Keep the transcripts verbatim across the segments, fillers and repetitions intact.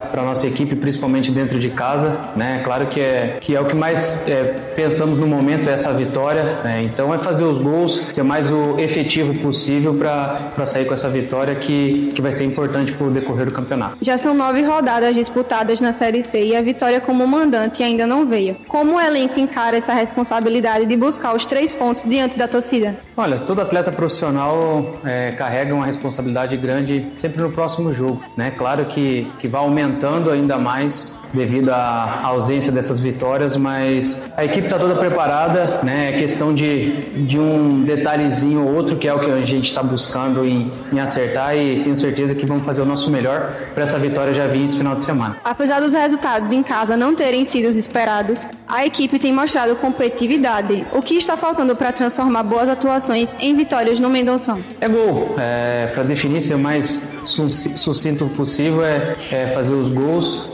para a nossa equipe, principalmente dentro de casa, né? Claro que é, que é o que mais é, pensamos no momento, é essa vitória, né? Então é fazer os gols, ser mais o efetivo possível para sair com essa vitória que, que vai ser importante para o decorrer do campeonato. Já são nove rodadas disputadas na Série C e a vitória como mandante ainda não veio. Como o elenco encara essa responsabilidade de buscar os três pontos diante da torcida? Olha, todo atleta profissional é, carrega uma responsabilidade grande sempre no próximo jogo, né? Claro que, que vai aumentando ainda mais devido à ausência dessas vitórias, mas a equipe está toda preparada, né? É questão de, de um detalhezinho ou outro que é o que a gente está buscando em, em acertar, e tenho certeza que vamos fazer o nosso melhor para essa vitória já vir esse final de semana. Apesar dos resultados em casa não terem sido os esperados, a equipe tem mostrado competitividade. O que está faltando para transformar boas atuações em vitórias no Mendonção? É gol. É, para definir, ser o mais sucinto possível, é, é fazer os gols,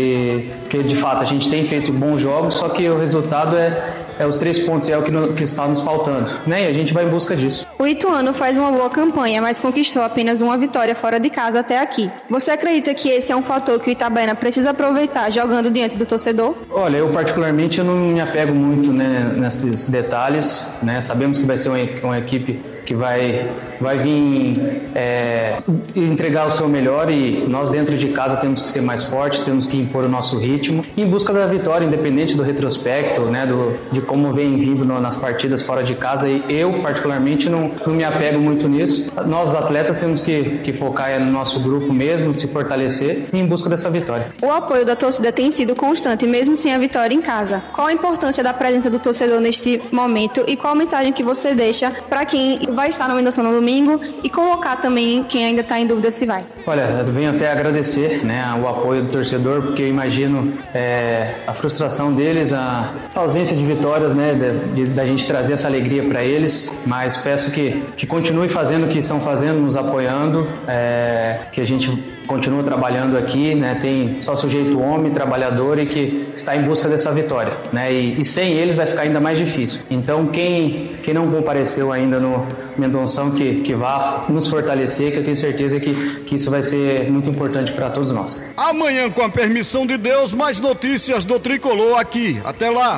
e porque de fato a gente tem feito bons jogos, só que o resultado é, é os três pontos, é o que, no, que está nos faltando, né? E a gente vai em busca disso. O Ituano faz uma boa campanha, mas conquistou apenas uma vitória fora de casa até aqui. Você acredita que esse é um fator que o Itabaiana precisa aproveitar jogando diante do torcedor? Olha, eu particularmente eu não me apego muito, né, nesses detalhes, né? Sabemos que vai ser uma, uma equipe que vai, vai vir é, entregar o seu melhor, e nós dentro de casa temos que ser mais fortes, temos que impor o nosso ritmo em busca da vitória, independente do retrospecto, né, do, de como vem vindo no, nas partidas fora de casa. E eu particularmente não, não me apego muito nisso. Nós atletas temos que, que focar no nosso grupo mesmo, se fortalecer em busca dessa vitória. O apoio da torcida tem sido constante mesmo sem a vitória em casa. Qual a importância da presença do torcedor neste momento e qual a mensagem que você deixa para quem vai estar no Mendonção no domingo, e convocar também quem ainda está em dúvida se vai? Olha, eu venho até agradecer, né, o apoio do torcedor, porque eu imagino é, a frustração deles, a, essa ausência de vitórias, né, de, de, da gente trazer essa alegria para eles, mas peço que, que continue fazendo o que estão fazendo, nos apoiando, é, que a gente continua trabalhando aqui, né, tem só sujeito homem, trabalhador, e que está em busca dessa vitória, né, e, e sem eles vai ficar ainda mais difícil. Então quem, quem não compareceu ainda no Mendonção, que, que vá nos fortalecer, que eu tenho certeza que, que isso vai ser muito importante para todos nós. Amanhã, com a permissão de Deus, mais notícias do Tricolor aqui. Até lá!